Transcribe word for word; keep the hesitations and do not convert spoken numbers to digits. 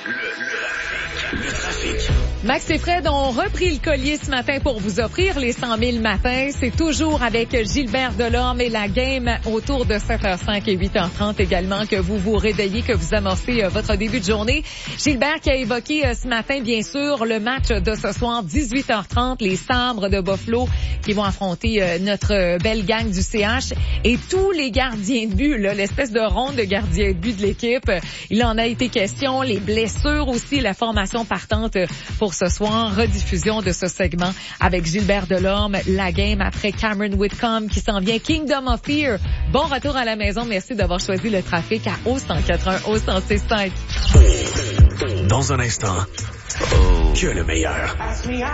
Le trafic. Max et Fred ont repris le collier ce matin pour vous offrir les cent mille matins. C'est toujours avec Gilbert Delorme et la game autour de sept heures cinq et huit heures trente également que vous vous réveillez, que vous amorcez votre début de journée. Gilbert qui a évoqué ce matin, bien sûr, le match de ce soir, dix-huit heures trente, les Sabres de Buffalo qui vont affronter notre belle gang du C H et tous les gardiens de but, là, l'espèce de ronde de gardiens de but de l'équipe. Il en a été question, les blessures aussi, la formation partante pour ce soir. Rediffusion de ce segment avec Gilbert Delorme, la game après Cameron Whitcomb qui s'en vient, Kingdom of Fear. Bon retour à la maison. Merci d'avoir choisi le trafic à O cent quatre-vingt-un, O cent six cinq. Dans un instant, que le meilleur.